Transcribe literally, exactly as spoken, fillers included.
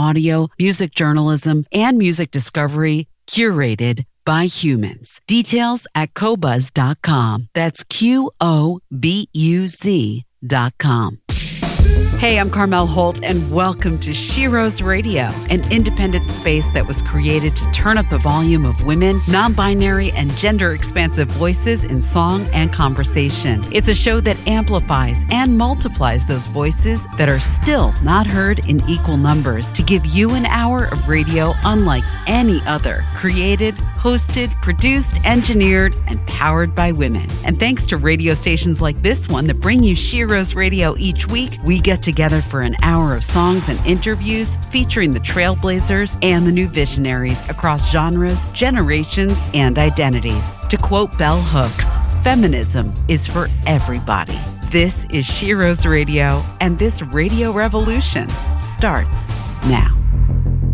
audio, music journalism, and music discovery curated by humans. Details at Qobuz dot com. That's Q O B U Z dot com. Hey, I'm Carmel Holt, and welcome to Sheroes Radio, an independent space that was created to turn up the volume of women, non-binary, and gender-expansive voices in song and conversation. It's a show that amplifies and multiplies those voices that are still not heard in equal numbers to give you an hour of radio unlike any other, created, hosted, produced, engineered, and powered by women. And thanks to radio stations like this one that bring you Sheroes Radio each week, we get together for an hour of songs and interviews featuring the trailblazers and the new visionaries across genres, generations, and identities. To quote Bell Hooks, feminism is for everybody. This is Sheroes Radio, and this radio revolution starts now.